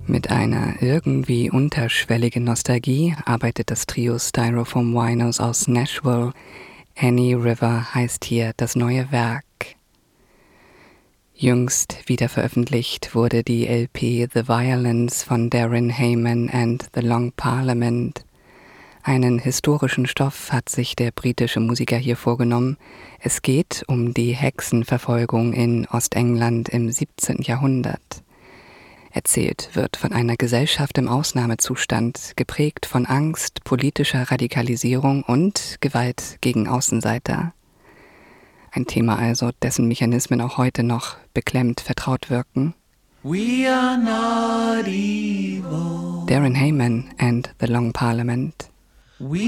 Mit einer irgendwie unterschwelligen Nostalgie arbeitet das Trio Styrofoam Winos aus Nashville. Annie River heißt hier das neue Werk. Jüngst wieder veröffentlicht wurde die LP The Violence von Darren Hayman and the Long Parliament. Einen historischen Stoff hat sich der britische Musiker hier vorgenommen. Es geht um die Hexenverfolgung in Ostengland im 17. Jahrhundert. Erzählt wird von einer Gesellschaft im Ausnahmezustand, geprägt von Angst, politischer Radikalisierung und Gewalt gegen Außenseiter. Ein Thema also, dessen Mechanismen auch heute noch beklemmt vertraut wirken. We are not evil. Darren Hayman and the Long Parliament.